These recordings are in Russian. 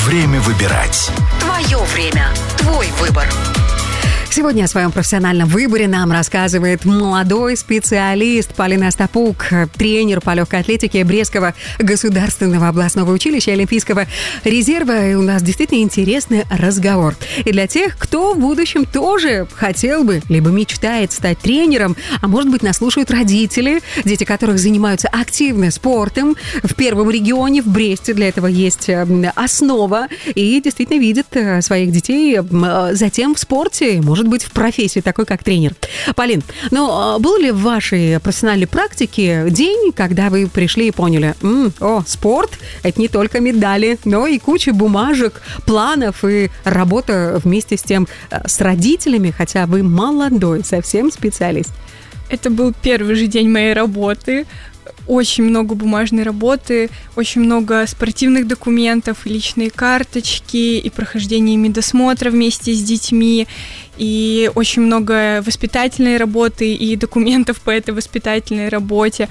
Время выбирать. Твое время. Твой выбор. Сегодня о своем профессиональном выборе нам рассказывает молодой специалист Полина Остапук, тренер по легкой атлетике Брестского государственного областного училища Олимпийского резерва. И у нас действительно интересный разговор. И для тех, кто в будущем тоже хотел бы, либо мечтает стать тренером, а может быть, нас слушают родители, дети которых занимаются активно спортом в первом регионе, в Бресте. Для этого есть основа. И действительно видят своих детей затем в спорте, может быть, в профессии такой, как тренер. Полин, был ли в вашей профессиональной практике день, когда вы пришли и поняли, спорт – это не только медали, но и куча бумажек, планов и работа вместе с тем с родителями, хотя вы молодой совсем специалист? Это был первый же день моей работы. Очень много бумажной работы, очень много спортивных документов, и личные карточки, и прохождение медосмотра вместе с детьми, и очень много воспитательной работы и документов по этой воспитательной работе.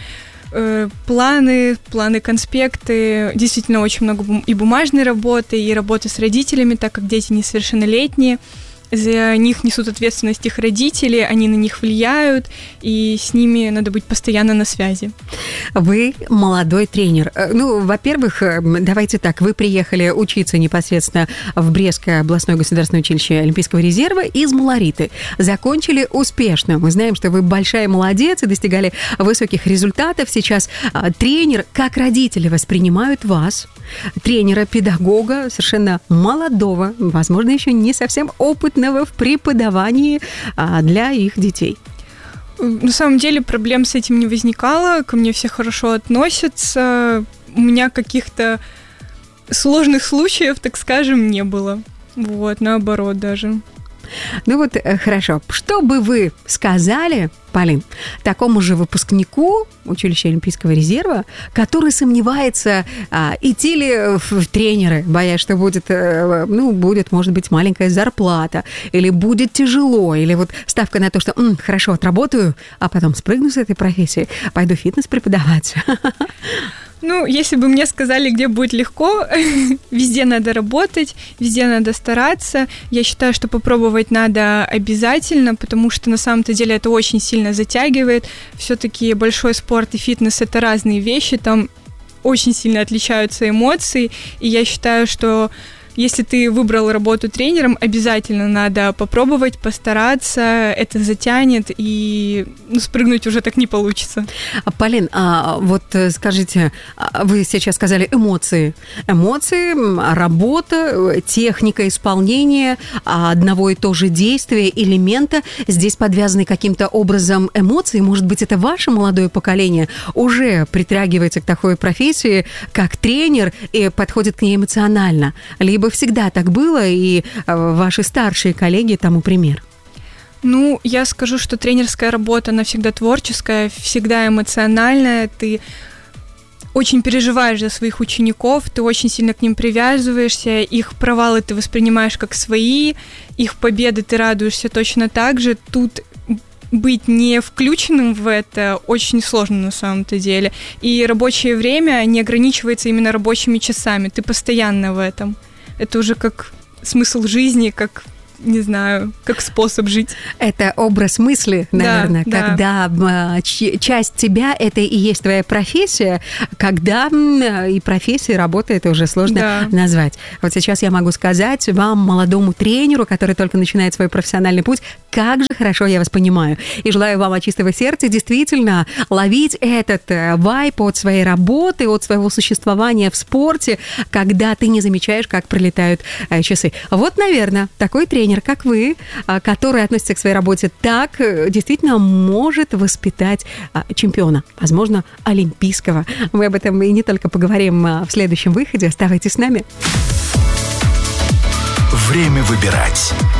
Планы, конспекты, действительно очень много и бумажной работы, и работы с родителями, так как дети несовершеннолетние. За них несут ответственность их родители, они на них влияют, и с ними надо быть постоянно на связи. Вы молодой тренер. Во-первых, давайте так, вы приехали учиться непосредственно в Брестское областное государственное училище Олимпийского резерва из Малориты. Закончили успешно. Мы знаем, что вы большая молодец и достигали высоких результатов. Сейчас тренер, как родители воспринимают вас, тренера-педагога, совершенно молодого, возможно, еще не совсем опытного в преподавании для их детей? На самом деле проблем с этим не возникало, ко мне все хорошо относятся, у меня каких-то сложных случаев, так скажем, не было. Наоборот даже. Хорошо. Что бы вы сказали, Полин, такому же выпускнику училища Олимпийского резерва, который сомневается, идти ли в тренеры, боясь, что будет, может быть, маленькая зарплата, или будет тяжело, или ставка на то, что хорошо, отработаю, а потом спрыгну с этой профессии, пойду фитнес преподавать. Если бы мне сказали, где будет легко, везде надо работать, везде надо стараться. Я считаю, что попробовать надо обязательно, потому что на самом-то деле это очень сильно затягивает. Все-таки большой спорт и фитнес – это разные вещи, там очень сильно отличаются эмоции, и я считаю, что если ты выбрал работу тренером, обязательно надо попробовать, постараться, это затянет, и спрыгнуть уже так не получится. Полин, скажите, вы сейчас сказали эмоции. Эмоции, работа, техника исполнения одного и того же действия, элемента, здесь подвязаны каким-то образом эмоции. Может быть, это ваше молодое поколение уже притрагивается к такой профессии, как тренер, и подходит к ней эмоционально. Либо всегда так было, и ваши старшие коллеги тому пример? Я скажу, что тренерская работа, она всегда творческая, всегда эмоциональная, ты очень переживаешь за своих учеников, ты очень сильно к ним привязываешься, их провалы ты воспринимаешь как свои, их победы ты радуешься точно так же. Тут быть не включенным в это очень сложно на самом-то деле. И рабочее время не ограничивается именно рабочими часами, ты постоянно в этом. Это уже как смысл жизни, как, не знаю, как способ жить. Это образ мысли, наверное, когда часть тебя – это и есть твоя профессия, когда и профессия, и работа – это уже сложно назвать. Вот сейчас я могу сказать вам, молодому тренеру, который только начинает свой профессиональный путь, как же хорошо я вас понимаю. И желаю вам от чистого сердца действительно ловить этот вайб от своей работы, от своего существования в спорте, когда ты не замечаешь, как пролетают часы. Наверное, такой тренер, как вы, который относится к своей работе так, действительно может воспитать чемпиона, возможно, олимпийского. Мы об этом и не только поговорим в следующем выходе. Оставайтесь с нами. Время выбирать.